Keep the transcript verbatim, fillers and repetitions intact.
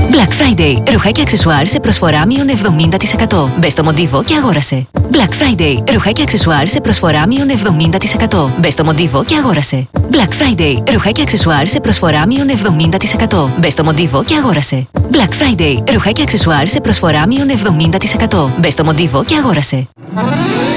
Black Friday. Ρούχα και αξεσουάρ σε προσφορά μείον εβδομήντα τοις εκατό. Μπες στο Μοντίβο και αγόρασε. Black Friday. Ρούχα και αξεσουάρ σε προσφορά μείον εβδομήντα τοις εκατό. Μπες στο Μοντίβο και αγόρασε. Black Friday. Ρούχα και αξεσουάρ σε προσφορά μείον εβδομήντα τοις εκατό. Μπες στο Μοντίβο και αγόρασε. Black Friday. Ρούχα και αξεσουάρ σε προσφορά μείον εβδομήντα τοις εκατό. Μπες στο Μοντίβο και αγόρασε.